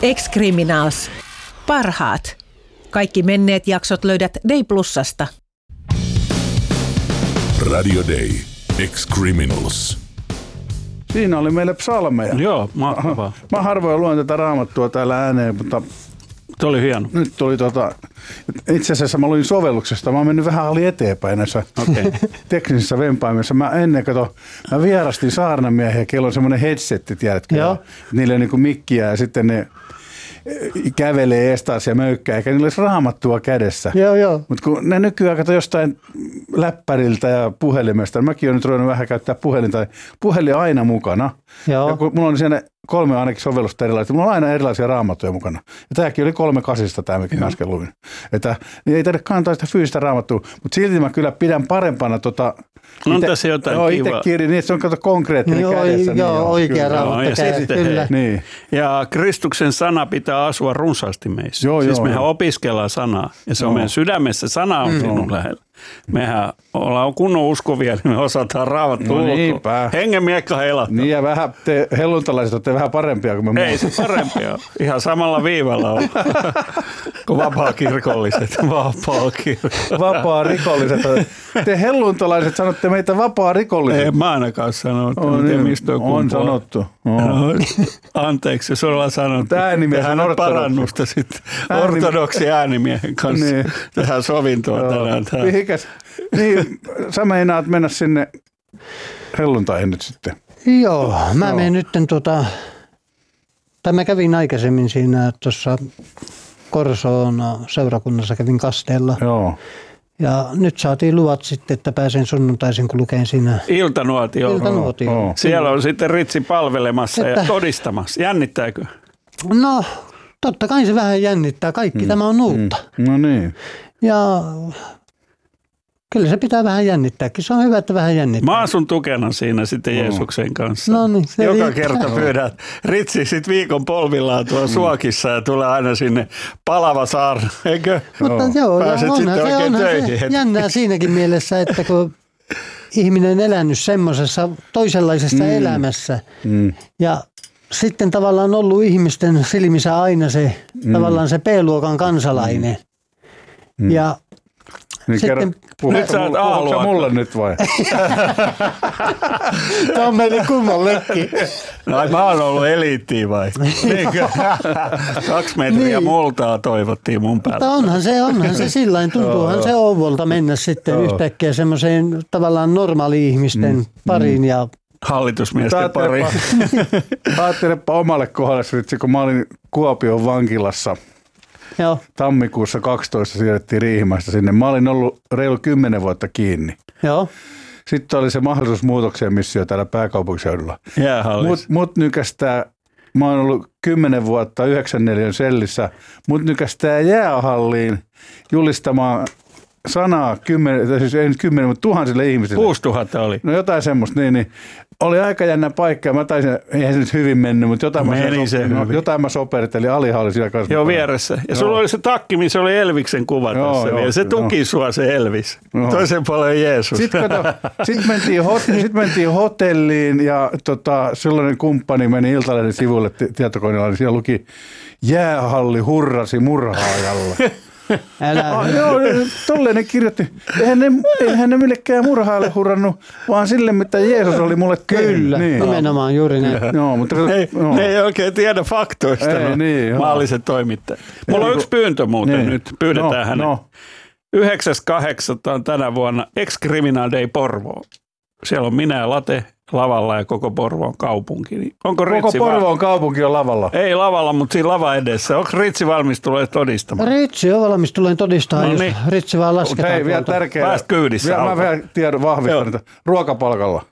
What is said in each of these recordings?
Ex-Criminals. Parhaat. Kaikki menneet jaksot löydät Day Plusasta. Radio Day. Ex-Criminals. Siinä oli meille psalmeja. Joo, mahtavaa. Mä harvoin luen tätä raamattua täällä ääneen, mutta Tuo oli hieno. nyt tuli itse asiassa mä luin sovelluksesta. Mä oon mennyt vähän eteenpäin näissä teknisissä vempaimissa. Mä vierastin saarnamiehiä, kello on semmoinen headsetti, tiedätkö? Joo. Niillä on niinku mikkiä ja sitten ne kävelee eestaas ja möykkää, eikä niillä olisi raamattua kädessä. Joo. Mutta kun ne nykyään kato jostain läppäriltä ja puhelimesta, mäkin olen nyt ruvennut vähän käyttää puhelinta. Puhelin aina mukana. Joo. Ja kun mulla on siinä 3 ainakin sovellusta erilaisia, mulla on aina erilaisia raamattuja mukana. Ja tämäkin oli 3 kasista tämä, mikä mä äsken luin. Että niin ei tarvitse kantaa sitä fyysistä raamattua, mutta silti mä kyllä pidän parempana on tässä jotain kivaa. Itse kirja, niin että se on konkreettinen kädessä. Joo, oikea raamattu kädessä, kyllä. Niin. Ja Kristuksen sana pitää asua runsaasti meissä. Mehän opiskellaan sanaa ja se on meidän sydämessä. Sana on sinun lähellä. Mehän ollaan kunnon uskovia, niin me osataan raamattua ulkoa. Hengen miekka heilattaa. Niin ja vähän te helluntalaiset olette vähän parempia kuin me muut. Ei se parempia. Ihan samalla viivalla on kuin vapaa-kirkolliset. Vapaa-rikolliset. Te helluntalaiset sanotte meitä vapaa-rikolliset. Ei mä ainakaan sanonut. On sanottu. Anteeksi, jos ollaan sanonut. Äänimiehän on parannusta sitten ortodoksi äänimiehen kanssa. Niin. Tähän sovintoa tänään. Niin, sä meinaat mennä sinne helluntaihin nyt sitten. Joo, mä menen nyt mä kävin aikaisemmin siinä tuossa Korsoon seurakunnassa, kävin Kasteella. Joo. Ja nyt saatiin luvat sitten, että pääsen sunnuntaisin, kun lukeen siinä. Iltanuotio. Siellä on sitten Ritsi palvelemassa ja todistamassa. Jännittääkö? No, totta kai se vähän jännittää. Kaikki tämä on uutta. No niin. Ja kyllä se pitää vähän jännittääkin. Se on hyvä, että vähän jännittää. Mä asun tukena siinä sitten Jeesuksen kanssa. No niin, joka kerta pyydän. Ritsi sitten viikon polvillaan tuolla Suokissa ja tulee aina sinne palava saarna, eikö? Mutta joo, pääset sitten oikein töihin. Se jännää siinäkin mielessä, että kun ihminen on elänyt semmoisessa toisenlaisessa elämässä ja sitten tavallaan ollut ihmisten silmissä aina se tavallaan se B-luokan kansalainen. Ja niin sitten nyt sä oot A-luokka. Mulle nyt vai? Tämä on meille kummallekin. No mä oon ollut eliittiä vai? 2 metriä multaa toivottiin mun päälle. Mutta onhan se sillain. Tuntuuhan se ouvolta mennä sitten yhtäkkiä semmoiseen tavallaan normaali-ihmisten pariin ja hallitusmiesten pariin. Ajattelepa omalle kohdalle, kun mä olin Kuopion vankilassa. Joo. Tammikuussa 12 siirrettiin Riihimäestä sinne. Mä olin ollut reilu 10 vuotta kiinni. Joo. Sitten oli se mahdollisuus muutokseen missio täällä pääkaupunkiseudulla. Mut nykästää, mä oon ollut 10 vuotta 94 sellissä, mut nykästää jäähalliin julistamaan sanaa 10, mutta tuhansille ihmisille. 6000 oli. No jotain semmoista, niin. Oli aika jännä paikka ja mä taisin, eihän se nyt hyvin mennyt, mutta jotain mä sopertelin, Alihan oli siellä kanssa. Joo, vieressä. Ja sulla oli se takki, missä oli Elviksen kuva tässä vielä. Se tuki sua se Elvis. Toisen puolen Jeesus. Sitten mentiin hotelliin ja sellainen kumppani meni Iltalehden sivulle tietokoneella, niin siellä luki jäähalli hurrasi murhaajalla. Joo, tolleen ne kirjoitti. Eihän ne millekään murhaajalle hurrannut, vaan sille, mitä Jeesus oli mulle kyllä, niin. Nimenomaan juuri näin. Joo, mutta ne ei oikein tiedä faktoista, maalliset toimittajat. Mulla on yksi pyyntö muuten nyt, pyydetään hänet. 9.8. tänä vuonna Ex-Criminal Day Porvoo. Siellä on minä ja Late lavalla ja koko Porvoon kaupunki. Onko koko Porvoon kaupunki on lavalla? Ei lavalla, mutta siinä lava edessä. Onko Ritsi valmis tulee todistamaan? Ritsi on valmis tulee todistamaan, jos Ritsi vaan lasketaan. Hei, vielä tärkeää. Pääst kyydissä. Mä vielä tiedon vahvistan, että ruokapalkalla.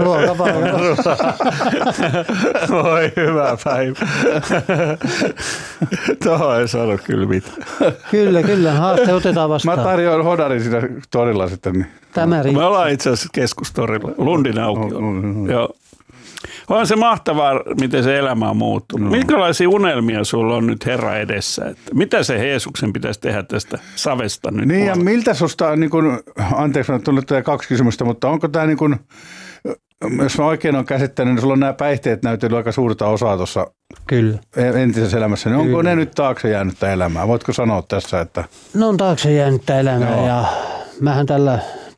Oi, hyvä päivä. Tuohon ei sano kyllä mitään. Kyllä. Haaste otetaan vastaan. Mä tarjoan hodarin siinä torilla sitten. Niin. Me ollaan itse asiassa keskustorilla. Lundin aukiolla. Joo. On se mahtavaa, miten se elämä on muuttunut. Minkälaisia unelmia sulla on nyt Herra edessä? Että mitä se Jeesuksen pitäisi tehdä tästä savesta nyt? Niin ja miltä susta, niin kun, anteeksi, on tullut 2 kysymystä, mutta onko tämä niin kuin, jos mä oikein olen käsittänyt, niin sulla on nämä päihteet näytellyt aika suurta osaa tuossa Kyllä. entisessä elämässä, niin onko ne nyt taakse jäänyttä elämää? Voitko sanoa tässä, että... Ne on taakse jäänyttä elämää. Joo. Ja mähän tällä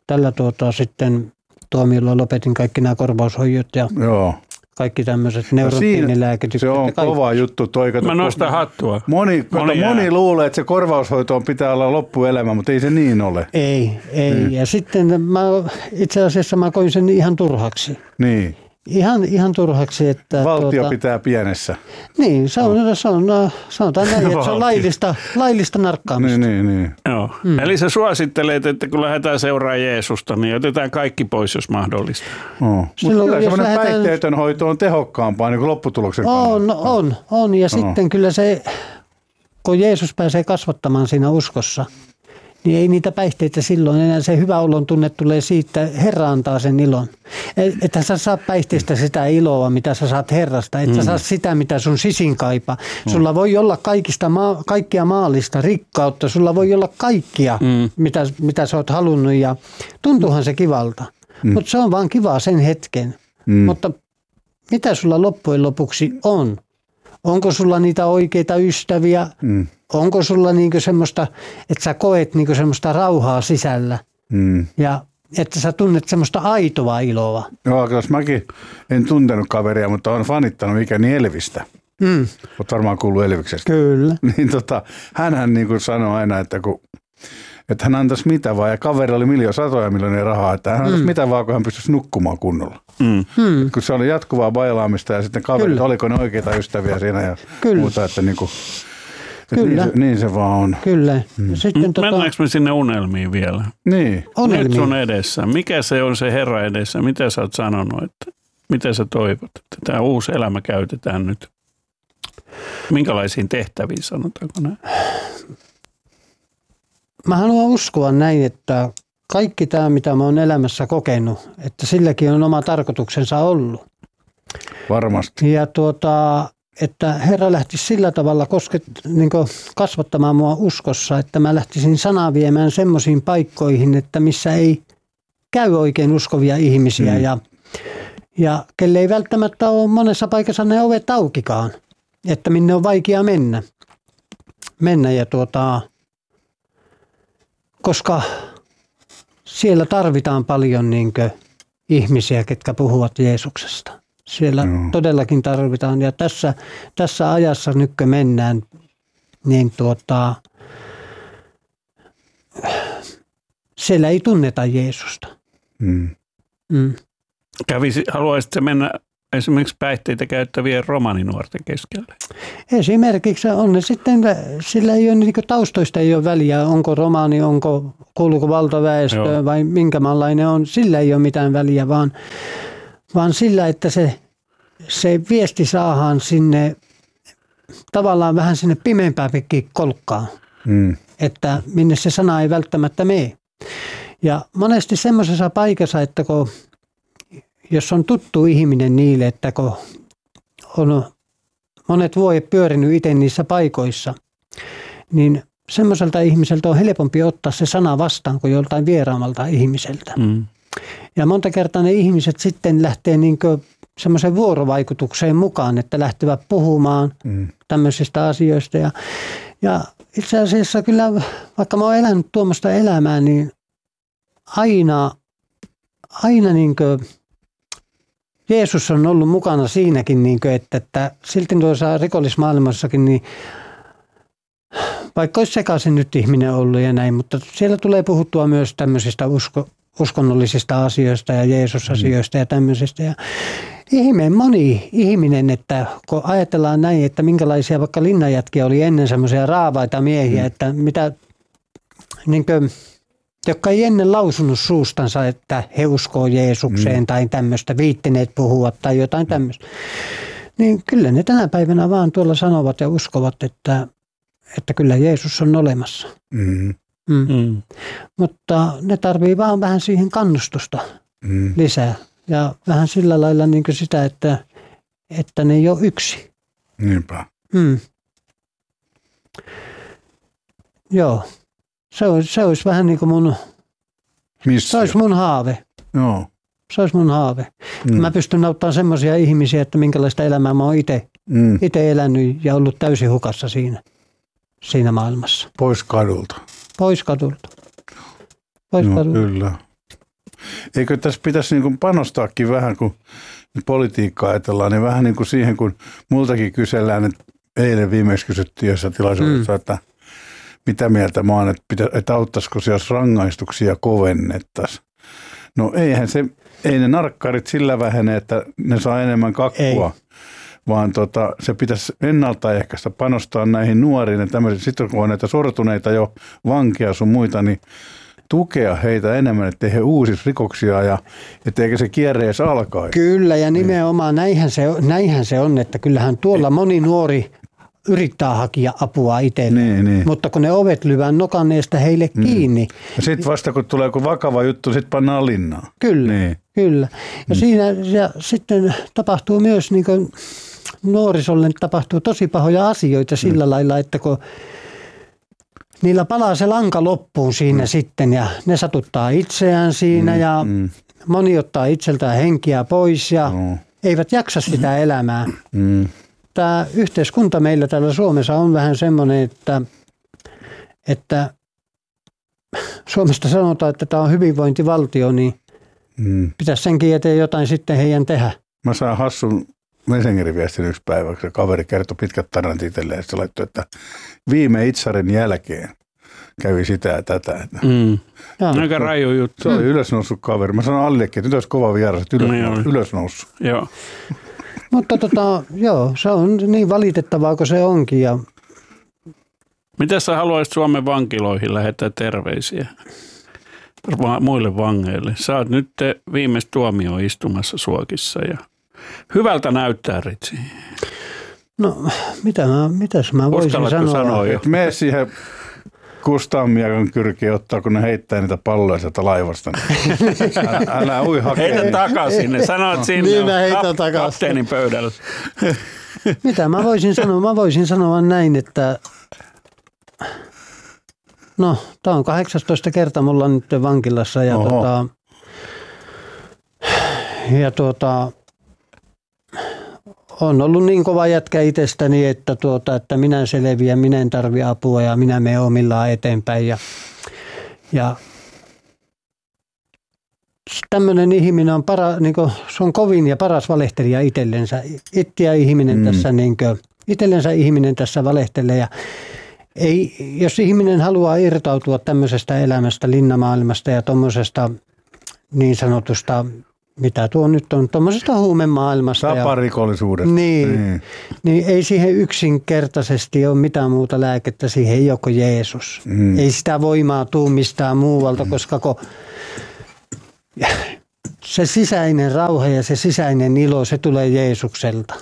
sitten tuomiolla lopetin kaikki nämä korvaushoidot ja Joo. kaikki tämmöiset neurotiinilääkitykset. Se on kova juttu toi. Mä nostan hattua. Moni luulee, että se korvaushoitoon pitää olla loppuelämä, mutta ei se niin ole. Ei. Ja sitten itse asiassa mä koin sen ihan turhaksi. Niin. Ihan turhaksi, että... Valtio pitää pienessä. Niin, sanotaan näin, että se on laillista narkkaamista. Niin. Joo. Eli sä suosittelet, että kun lähdetään seuraamaan Jeesusta, niin otetaan kaikki pois, jos mahdollista. Mutta kyllä semmoinen päihteetön hoito on tehokkaampaa niin kuin lopputuloksen kannalta. On. Ja sitten kyllä se, kun Jeesus pääsee kasvattamaan siinä uskossa, niin ei niitä päihteitä silloin enää. Se hyvä olon tunne tulee siitä, että Herra antaa sen ilon. Että sä saat päihteistä sitä iloa, mitä sä saat Herrasta. Että sä saat sitä, mitä sun sisin kaipaa. Sulla voi olla kaikkia maallista rikkautta. Sulla voi olla kaikkia, mitä sä oot halunnut. Ja tuntuuhan se kivalta. Mutta se on vaan kivaa sen hetken. Mutta mitä sulla loppujen lopuksi on? Onko sulla niitä oikeita ystäviä? Onko sulla niinku semmoista, että sä koet niinku semmoista rauhaa sisällä? Ja että sä tunnet semmoista aitoa iloa? Joo, jos mäkin en tuntenut kaveria, mutta olen fanittanut ikäni Elvistä. Olet varmaan kuullut Elviksestä. Kyllä. Niin hänhän niin kuin sanoi aina, että hän antaisi mitä vaan, ja kaverilla oli satoja miljoonia rahaa, että hän antaisi mitä vaan, kun hän pystyisi nukkumaan kunnolla. Kun se oli jatkuvaa bailaamista ja sitten kaverit, oliko ne oikeita ystäviä siinä ja muuta, että niin kuin, Kyllä. Niin se vaan on. Kyllä. Sitten mennäänkö me sinne unelmiin vielä? Niin. Nyt sun edessä. Mikä se on se Herra edessä? Mitä sä oot sanonut? Että mitä sä toivot? Että tämä uusi elämä käytetään nyt. Minkälaisiin tehtäviin sanotaanko näin? Mä haluan uskoa näin, että kaikki tämä, mitä mä oon elämässä kokenut, että silläkin on oma tarkoituksensa ollut. Varmasti. Ja että Herra lähti sillä tavalla kasvattamaan mua uskossa, että mä lähtisin sanaa viemään semmoisiin paikkoihin, että missä ei käy oikein uskovia ihmisiä ja kelle ei välttämättä ole monessa paikassa ne ovet aukikaan, että minne on vaikea mennä ja koska siellä tarvitaan paljon ihmisiä, ketkä puhuvat Jeesuksesta. Siellä todellakin tarvitaan ja tässä ajassa nyt kun mennään, niin siellä ei tunneta Jeesusta. Haluaisitko mennä esimerkiksi päihteitä käyttävien romaninuorten keskelle? Esimerkiksi on ne sitten, sillä ei ole taustoista ei ole väliä, onko romani, kuuluuko valtaväestöön vai minkä maanlainen on, sillä ei ole mitään väliä, vaan sillä, että se viesti saadaan sinne tavallaan vähän sinne pimeämpään kolkkaan, että minne se sana ei välttämättä mene. Ja monesti semmoisessa paikassa, että jos on tuttu ihminen niille, että kun on monet vuodet pyörinyt itse niissä paikoissa, niin semmoiselta ihmiseltä on helpompi ottaa se sana vastaan kuin joltain vieraammalta ihmiseltä. Ja monta kertaa ne ihmiset sitten lähtee semmoiseen vuorovaikutukseen mukaan, että lähtevät puhumaan tämmöisistä asioista. Ja itse asiassa kyllä, vaikka mä oon elänyt tuommoista elämää, niin aina Jeesus on ollut mukana siinäkin, että silti tuossa rikollismaailmassakin, niin vaikka olisi sekaisin nyt ihminen ollut ja näin, mutta siellä tulee puhuttua myös tämmöisistä uskonnollisista asioista ja Jeesus-asioista ja tämmöisistä. Ja moni ihminen, että kun ajatellaan näin, että minkälaisia vaikka linnanjätkiä oli ennen semmoisia raavaita miehiä, että mitä, jotka ei ennen lausunut suustansa, että he uskoo Jeesukseen tai tämmöistä, viittineet puhua tai jotain tämmöistä. Niin kyllä ne tänä päivänä vaan tuolla sanovat ja uskovat, että kyllä Jeesus on olemassa. Mutta ne tarvii vaan vähän siihen kannustusta lisää. Ja vähän sillä lailla sitä, että ne ei ole yksi. Niinpä. Joo. Se olisi vähän niin kuin se olisi mun haave. Joo. Se olisi mun haave. Mä pystyn auttamaan semmoisia ihmisiä, että minkälaista elämää mä oon itse itse elänyt ja ollut täysin hukassa siinä maailmassa. Pois kadulta. Pois kadulta. Kyllä. Eikö tässä pitäisi niin kuin panostaakin vähän, kun politiikkaa ajatellaan, niin vähän niin kuin siihen, kun multakin kysellään, että eilen viimeksi kysyttiin jossain tilaisuudessa, että mitä mieltä mä oon, että auttaisiko se, jos rangaistuksia kovennettaisiin. No ei ne narkkarit sillä vähene, että ne saa enemmän kakkua, vaan se pitäisi ennaltaehkäistä panostaa näihin nuoriin ja tämmöisiin. Sitten kun on näitä sortuneita jo vankeja sun muita, niin tukea heitä enemmän, ettei he uusisi rikoksia ja etteikö se kierre edes alkaisi. Kyllä, ja nimenomaan näinhän se on, että kyllähän tuolla moni nuori yrittää hakea apua itselleen, niin. mutta kun ne ovet lyvään nokanneesta heille kiinni. Ja sitten vasta kun tulee joku vakava juttu, sitten pannaan linnaan. Kyllä, kyllä. Ja siinä sitten tapahtuu myös, niin kuin nuorisolle tapahtuu tosi pahoja asioita sillä lailla, että kun niillä palaa se lanka loppuun siinä sitten ja ne satuttaa itseään siinä ja moni ottaa itseltään henkiä pois ja eivät jaksa sitä elämää. Tämä yhteiskunta meillä täällä Suomessa on vähän semmoinen, että Suomesta sanotaan, että tämä on hyvinvointivaltio, niin pitäisi senkin eteen jotain sitten heidän tehdä. Mä saan hassun Messengerin viestin yksi päivä, kun se kaveri kertoi pitkät tarinat itselleen, ja se laittoi, että viime itsarin jälkeen kävi sitä ja tätä. Aika raju juttu. Se oli ylösnoussut kaveri. Mä sanoin Allillekin, että nyt olisi kova vieras, että ylösnoussut. Joo. Mutta se on niin valitettavaa kuin se onkin. Ja mitä sä haluaisit Suomen vankiloihin lähettää terveisiä muille vangeille? Sä oot nyt viimeistä tuomio istumassa Suokissa ja hyvältä näyttää, Ritsi. No, mitäs mä voisin sanoa? Että mene siihen Kustanmiakon kyrkiin ottaa, kun ne heittää niitä palloja sieltä laivasta. Älä ui hakea. Heitä takaisin ne. Sanoit sinne kapteenin pöydällä. Mitä mä voisin sanoa? Mä voisin sanoa näin, että tää on 18 kerta mulla nyt vankilassa ja on ollut niin kova jätkä itsestäni, että minä selviän, minä en tarvitse apua ja minä menen omillaan eteenpäin. Ja tämmöinen ihminen on se on kovin ja paras valehtelija itsellensä. Itsellensä ihminen tässä valehtelee ja jos ihminen haluaa irtautua tämmöisestä elämästä, linnamaailmasta ja tuommoisesta niin sanotusta, mitä tuo nyt on, tuommoisesta huumemaailmasta. Taparikollisuudesta. Niin ei siihen yksinkertaisesti ole mitään muuta lääkettä, siihen ei ole kuin Jeesus. Ei sitä voimaa tuu mistään muualta, koska se sisäinen rauha ja se sisäinen ilo, se tulee Jeesukselta.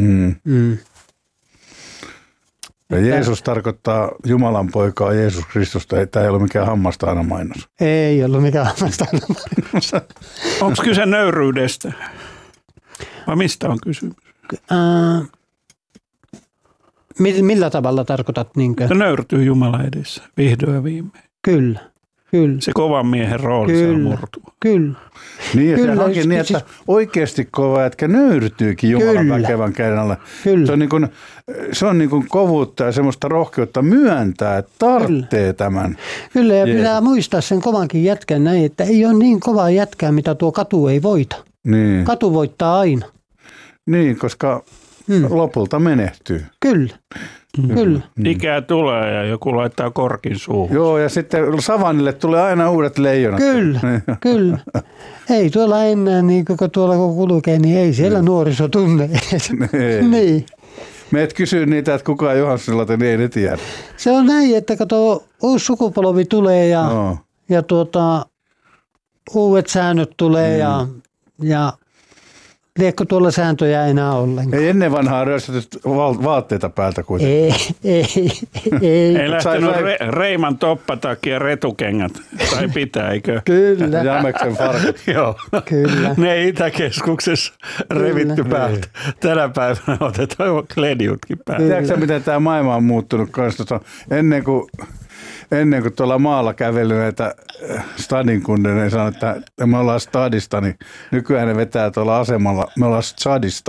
Ja Jeesus tarkoittaa Jumalan poikaa Jeesus Kristusta. Tämä ei ollut mikään hammastaana mainos. Ei ollut mikään hammastaana mainos. Onko kyse nöyryydestä? Vai mistä on kysymys? Millä tavalla tarkoitat? Niinkö? Nöyrtyy Jumala edessä, vihdoin ja viimein. Kyllä. Se kovan miehen rooli saa murtua. Kyllä. Niin, ja se onkin niin, että oikeasti kova jätkä nöyrtyykin Jumalan väkevän käden alle. Se on niin kuin kovuutta ja semmoista rohkeutta myöntää, että tarvitsee tämän. Kyllä, ja pitää muistaa sen kovankin jätkän näin, että ei ole niin kovaa jätkää, mitä tuo katu ei voita. Niin. Katu voittaa aina. Niin, koska lopulta menehtyy. Kyllä. Kyllä. Ikää tulee ja joku laittaa korkin suuhun. Joo, ja sitten savannille tulee aina uudet leijonat. Kyllä. Ei tuolla enää, niin kun tuolla kun kulkee, niin ei siellä nuoriso tunne. Niin. Me et kysy niitä, että kuka on Johanssonilla, niin ei ne tiedä. Se on näin, että kun tuo uusi sukupolvi tulee ja uudet säännöt tulee ja liekko tuolla sääntöjä enää ollenkaan? Ei ennen vanhaa ryöstetty vaatteita päältä kuitenkin. Ei lähtenyt Reiman toppatakia retukengät. Tai pitääkö? Kyllä. Jameksen farkut. Joo. Kyllä. Ne Itäkeskuksessa revitty päältä. Tänä päivänä otetaan kledjutkin päältä. Tiedätkö miten tämä maailma on muuttunut kanssa? Ennen kuin ennen kuin tuolla maalla käveli näitä stadin kundeja, ne sanoi, että me ollaan stadista, niin nykyään ne vetää tuolla asemalla, me ollaan stadista.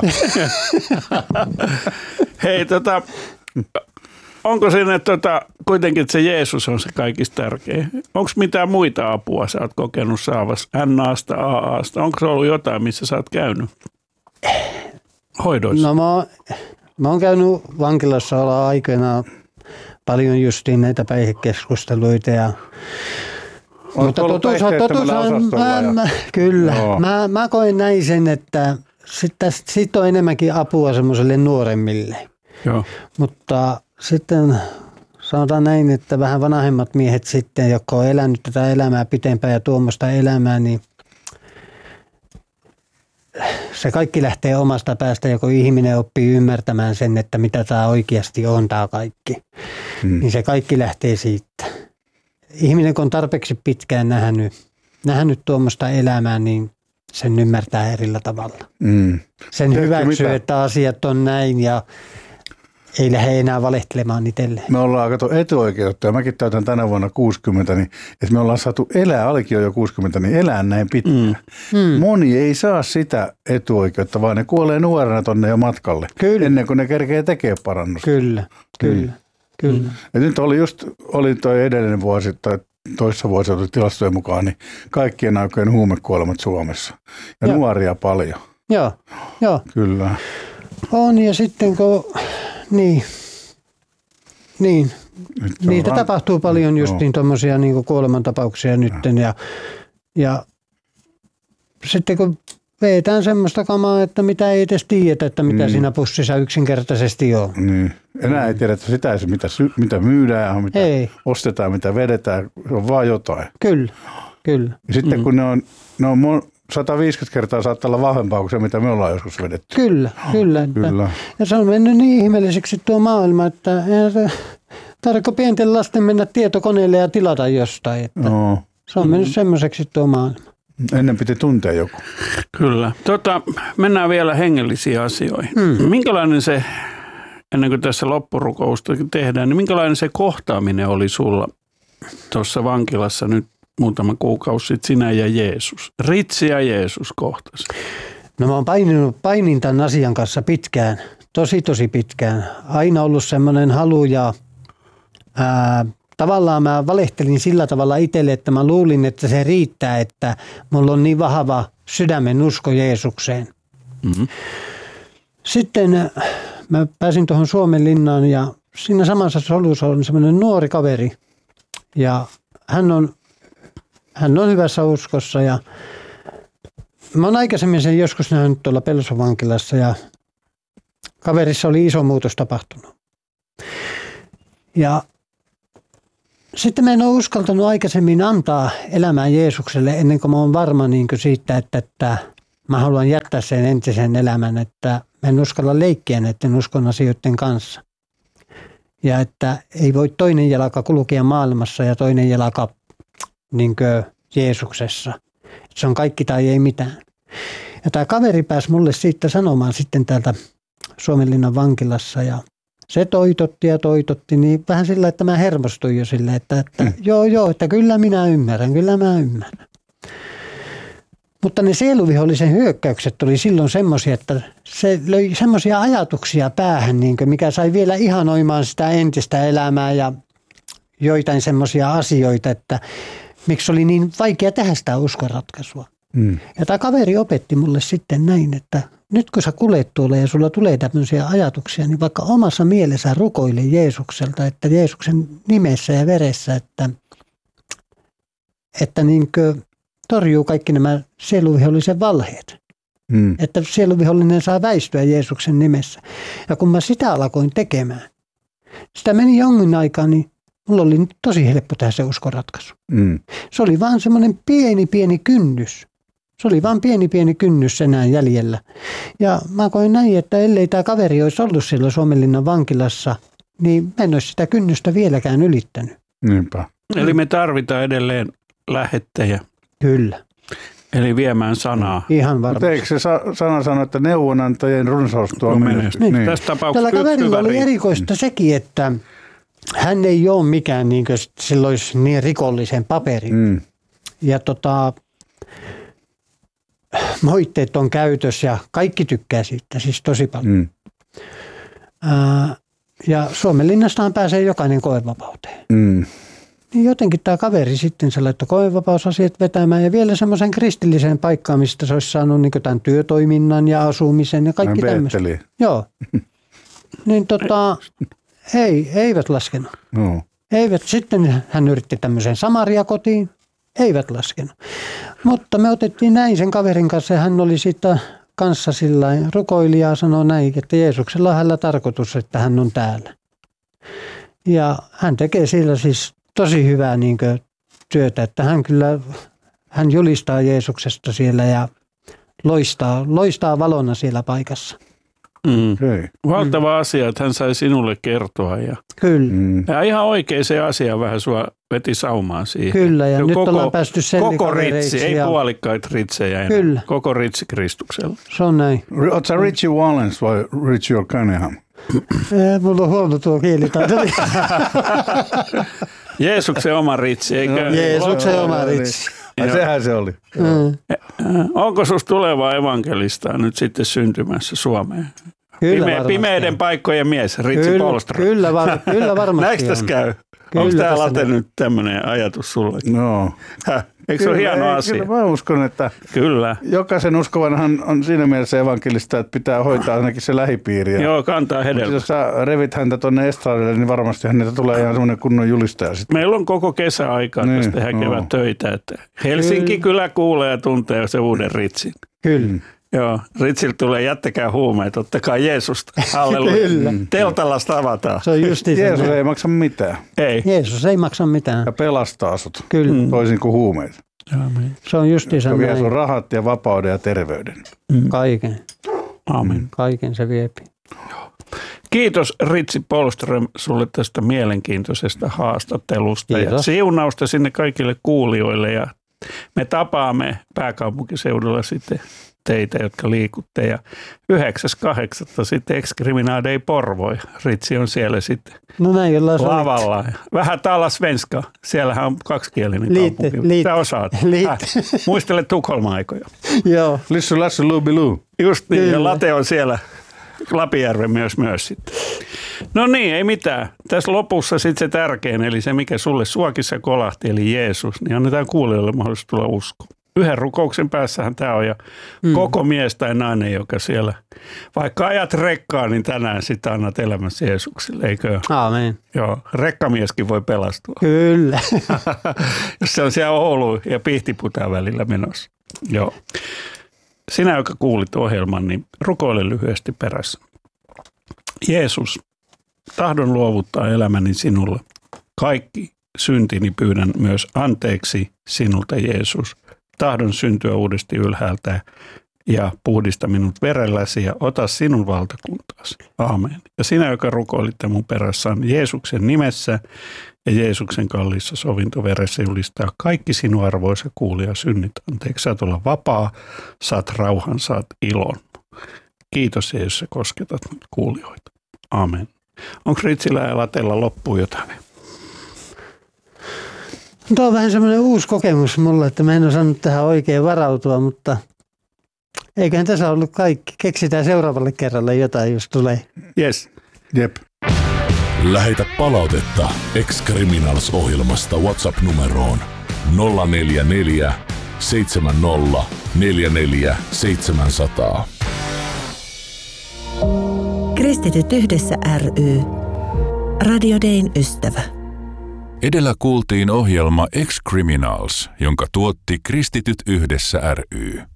Hei, onko siinä kuitenkin, että se Jeesus on se kaikista tärkein? Onko mitään muita apua sä oot kokenut saavassa NAsta, AAsta? Onko se ollut jotain, missä sä oot käynyt hoidoissa? No mä oon käynyt vankilassa olla aikoinaan paljon justiin näitä päihdekeskusteluita. Mutta kyllä. Mä koen näin sen, että sit on enemmänkin apua semmoiselle nuoremmille. Joo. Mutta sitten sanotaan näin, että vähän vanhemmat miehet sitten, jotka on elänyt tätä elämää pitempään ja tuommoista elämää, niin se kaikki lähtee omasta päästä, joko ihminen oppii ymmärtämään sen, että mitä tämä oikeasti on tämä kaikki. Niin se kaikki lähtee siitä. Ihminen, kun on tarpeeksi pitkään nähnyt tuommoista elämää, niin sen ymmärtää erillä tavalla. Sen hyväksyy, että asiat on näin ja ei lähde enää valehtelemaan itselleen. Me ollaan etuoikeutettu ja mäkin täytän tänä vuonna 60, niin että me ollaan saatu elää, Alikin on jo 60, niin elää näin pitkään. Moni ei saa sitä etuoikeutta, vaan ne kuolee nuorena tonne jo matkalle. Kyllä. Ennen kuin ne kerkee tekemään parannusta. Kyllä. Ja nyt oli toi edellinen vuosi tai toissa vuosi tilastojen mukaan, niin kaikkien aikojen huumekuolemat Suomessa. Ja nuoria paljon. Joo. Kyllä. On ja sitten kun Niin. Niitä tapahtuu paljon justiin tuommoisia niin kuolemantapauksia nytten ja sitten kun vetään semmoista kamaa, että mitä ei edes tiedetä, että mitä siinä pussissa yksinkertaisesti on. Niin. Enää ei tiedetä sitä, mitä myydään, mitä ostetaan, mitä vedetään, se on vaan jotain. Kyllä. Ja sitten kun ne on 150 kertaa saattaa olla vahvempaa kuin se, mitä me ollaan joskus vedetty. Kyllä. Ja se on mennyt niin ihmeelliseksi tuo maailma, että tarvitko pienten lasten mennä tietokoneelle ja tilata jostain. Että se on mennyt semmoiseksi tuo maailma. Ennen piti tuntea joku. Kyllä. Mennään vielä hengellisiin asioihin. Minkälainen se, ennen kuin tässä loppurukousta tehdään, niin minkälainen se kohtaaminen oli sulla tuossa vankilassa nyt muutama kuukausi sitten, sinä ja Jeesus? Ritsi ja Jeesus kohtasi. No mä oon painin tämän asian kanssa pitkään, tosi pitkään. Aina ollut semmoinen halu ja tavallaan mä valehtelin sillä tavalla itselle, että mä luulin, että se riittää, että mulla on niin vahva sydämen usko Jeesukseen. Sitten mä pääsin tuohon Suomenlinnaan ja siinä samassa solussa on semmoinen nuori kaveri ja hän on hyvässä uskossa ja mä oon aikaisemmin sen joskus nähnyt tuolla Pelson vankilassa ja kaverissa oli iso muutos tapahtunut. Ja sitten mä en ole uskaltanut aikaisemmin antaa elämää Jeesukselle ennen kuin mä oon varma niin kuin siitä, että mä haluan jättää sen entisen elämän, että mä en uskalla leikkiä näiden uskon asioiden kanssa. Ja että ei voi toinen jalka kulkea maailmassa ja toinen jalka niin kuin Jeesuksessa. Se on kaikki tai ei mitään. Ja tämä kaveri pääsi mulle siitä sanomaan sitten täältä Suomenlinnan vankilassa ja se toitotti, niin vähän sillä, että mä hermostuin jo sille, että joo, että kyllä mä ymmärrän. Mutta ne sieluvihollisen hyökkäykset oli silloin semmoisia, että se löi semmoisia ajatuksia päähän, niin kuin mikä sai vielä ihanoimaan sitä entistä elämää ja joitain semmoisia asioita, että miksi oli niin vaikea tehdä sitä uskonratkaisua. Ja tämä kaveri opetti mulle sitten näin, että nyt kun sä kulet tuolla ja sulla tulee tämmöisiä ajatuksia, niin vaikka omassa mielessä rukoile Jeesukselta, että Jeesuksen nimessä ja veressä, että niin kuin torjuu kaikki nämä sieluvihollisen valheet. Että sieluvihollinen saa väistyä Jeesuksen nimessä. Ja kun mä sitä alkoin tekemään, sitä meni jonkin aikaa, niin mulla oli tosi helppo tehdä se uskonratkaisu. Se oli vaan semmoinen pieni kynnys. Se oli vaan pieni kynnys enää jäljellä. Ja mä koin näin, että ellei tämä kaveri olisi ollut siellä Suomenlinnan vankilassa, niin mä en olisi sitä kynnystä vieläkään ylittänyt. Niinpä. Eli me tarvitaan edelleen lähettejä. Kyllä. Eli viemään sanaa. Ihan varmasti. Eikö se sana sano, että neuvonantajien runsaus tuo menestystä? Niin. Tässä tapauksessa tällä kaverilla oli erikoista sekin, että hän ei ole mikään niin kuin sillä olisi niin rikollisen paperin. Ja moitteet on käytössä ja kaikki tykkää siitä, siis tosi paljon. Ja Suomenlinnastahan pääsee jokainen koevapauteen. Niin jotenkin tämä kaveri sitten se laittoi koevapausasiat vetämään ja vielä semmoisen kristilliseen paikkaan, mistä se olisi saanut niin tämän työtoiminnan ja asumisen ja kaikki tämmöistä. Joo. Niin eivät laskenut. No. Eivät. Sitten hän yritti tämmöiseen Samaria-kotiin. Eivät laskenut. Mutta me otettiin näin sen kaverin kanssa ja hän oli siitä kanssa sillain rukoilija ja sanoi näin, että Jeesuksella on hänellä tarkoitus, että hän on täällä. Ja hän tekee sillä siis tosi hyvää niin kuin työtä, että hän julistaa Jeesuksesta siellä ja loistaa valona siellä paikassa. Okay. Valtava asia, että hän sai sinulle kertoa. Kyllä. Ja ihan oikein se asia vähän sua veti saumaan siihen. Kyllä, ja nyt ollaan päästy koko ritsi, ei puolikkaita ritsejä enää. Kyllä. Koko ritsi Kristuksella. Se on näin. Oletko sä Richie Valens vai Richie O'Cunningham? Mulla on huono tuo kielitaito. Jeesuksen oma ritsi, eikö? Jeesuksen oma ritsi. Sehän se oli. Onko susta tulevaa evankelistaa nyt sitten syntymässä Suomeen? Pimeiden paikkojen mies, Ritsi Polström. Kyllä varmasti. Näinkö tässä käy? Onko tämä latenut tämmöinen ajatus sulle? No. Eikö se ole hieno asia? Kyllä mä uskon, että kyllä. Jokaisen uskovanhan on siinä mielessä evankelista, että pitää hoitaa ainakin se lähipiiri. Joo, kantaa hedelmä. Jos sä revit häntä tuonne estradille, niin varmasti häneltä tulee ihan semmoinen kunnon julistaja sitten. Meillä on koko kesä aikaa tästä tehdä kevät töitä. Että Helsinki kyllä kuulee ja tuntee se uuden Ritsin. Kyllä. Joo, Ritsiltä tulee jättäkää huumeet, ottakaa Jeesusta. Halleluja. Teltalasta avataan. Se on justi Jeesus ei maksa mitään. Ei. Jeesus ei maksa mitään. Ja pelastaa sut. Kyllä. Toisin kuin huumeet. Se on justiinsa näin. Se vie sun rahat ja vapauden ja terveyden. Kaiken. Amen. Kaiken se viepi. Kiitos Ritsi Polström sulle tästä mielenkiintoisesta haastattelusta. Kiitos. Ja siunausta sinne kaikille kuulijoille ja me tapaamme pääkaupunkiseudulla sitten teitä, jotka liikutte. Ja 9.8. sitten Ex-Criminal Day Porvoi. Ritsi on siellä sitten lavalla. Vähän tala svenska. Siellähän on kaksikielinen kaupunki. Sä osaat. Muistele Tukholma-aikoja. Joo. Lissu, lassu, luubilu. Just niin. Ja late on siellä Lapijärven myös sitten. No niin, ei mitään. Tässä lopussa sitten se tärkein, eli se mikä sulle suokissa kolahti, eli Jeesus, niin annetaan kuulijoille mahdollisuus tulla uskoon. Yhden rukouksen päässähän tämä on ja koko mies tai nainen, joka siellä, vaikka ajat rekkaa, niin tänään sitä annat elämässä Jeesukselle, eikö? Aamen. Joo, rekkamieskin voi pelastua. Kyllä. Jos se on siellä Oulu ja Pihtiputaan välillä menossa. Joo. Sinä, joka kuulit ohjelman, niin rukoile lyhyesti perässä. Jeesus, tahdon luovuttaa elämäni sinulle. Kaikki syntini pyydän myös anteeksi sinulta, Jeesus. Tahdon syntyä uudesti ylhäältä ja puhdista minut verelläsi ja ota sinun valtakuntaasi. Aamen. Ja sinä, joka rukoilitte mun perässä, Jeesuksen nimessä ja Jeesuksen kalliissa sovintoveressä julistaa kaikki sinun arvoisa kuulija synnit anteeksi. Saat olla vapaa, saat rauhan, saat ilon. Kiitos Jeesus, sä kosketat kuulijoita. Aamen. Onko Ritsillä ja Latella loppuun jotain? Tuo on vähän semmoinen uusi kokemus mulle, että mä en osannut tähän oikein varautua, mutta eiköhän tässä ollut kaikki. Keksitään seuraavalle kerralle jotain, jos tulee. Yes. Jep. Lähetä palautetta Ex-Criminals-ohjelmasta WhatsApp-numeroon 044 70 44 700. Kristityt yhdessä ry. Radio Dayn ystävä. Edellä kuultiin ohjelma Ex-Criminals, jonka tuotti Kristityt yhdessä ry.